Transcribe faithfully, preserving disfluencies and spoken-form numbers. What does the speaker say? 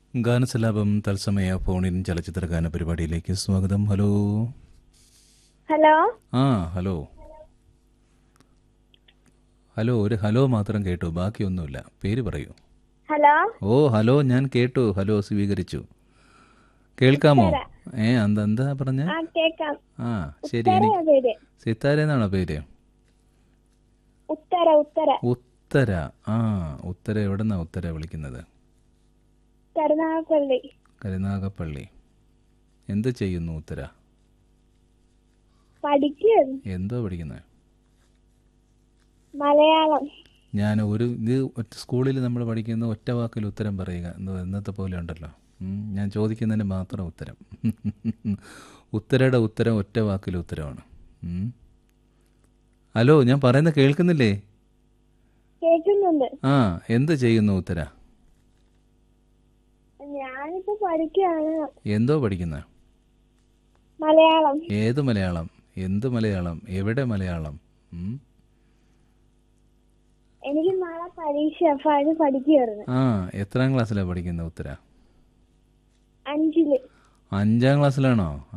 ഗാനസലാപം തത്സമയ ഫോണിൻ ചലച്ചിത്ര ഗാന പരിപാടിയിലേക്ക് സ്വാഗതം. ഹലോ ഹലോ ആ ഹലോ ഹലോ ഒരു ഹലോ മാത്രം കേട്ടു, ബാക്കിയൊന്നുമില്ല. പേര് പറയൂ. ഹലോ ഓ ഹലോ, ഞാൻ കേട്ടു. ഹലോ സ്വീകരിച്ചു. കേൾക്കാമോ? ഉത്തര. ഏ എന്താ എന്താ പറഞ്ഞ? ആ കേക്കാം. ആ ശരി. ഉത്തരയാ എനിക്ക് പേര്. സിത്താര എന്നാണോ പേര്? ഉത്തര ഉത്തര ഉത്തര. ആ ഉത്തര. എവിടെന്നാ ഉത്തര വിളിക്കുന്നത്? കരുനാഗപ്പള്ളി. കരുനാഗപ്പള്ളി. എന്ത് ചെയ്യുന്നു ഉത്തര? പഠിക്കും. എന്തോ പഠിക്കുന്നത്? മലയാളം. ഞാൻ ഒരു ഇത് ഒറ്റ സ്കൂളിൽ നമ്മൾ പഠിക്കുന്ന ഒറ്റ വാക്കിൽ ഉത്തരം പറയുക എന്ന് ഇന്നത്തെ പോലെ ഉണ്ടല്ലോ. ഉം, ഞാൻ ചോദിക്കുന്നതിന് മാത്രം ഉത്തരം. ഉത്തരയുടെ ഉത്തരം ഒറ്റ വാക്കിൽ ഉത്തരമാണ്. ഉം. ഹലോ, ഞാൻ പറയുന്നത് കേൾക്കുന്നില്ലേ? കേൾക്കുന്നുണ്ട്. ആ എന്ത് ചെയ്യുന്നു ഉത്തര? ഞാനിപ്പോ പഠിക്കുകയാണ് എന്തോ പഠിക്കുന്നത്? മലയാളം. ഏത് മലയാളം? എന്ത് മലയാളം? എവിടെ മലയാളം? ഉം. എനിക്ക് നാളെ പരീക്ഷ, അപ്പൊ അതിന് പഠിക്കുവായിരുന്നു. ആ എത്രാം ക്ലാസ്സിലാണ് പഠിക്കുന്നത് ഉത്തര? അഞ്ചില്. അഞ്ചാം ക്ലാസ്സിലാണോ?